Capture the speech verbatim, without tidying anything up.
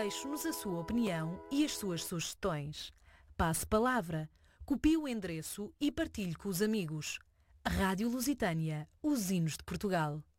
Deixe-nos a sua opinião e as suas sugestões. Passe palavra, copie o endereço e partilhe com os amigos. Rádio Lusitânia, os hinos de Portugal.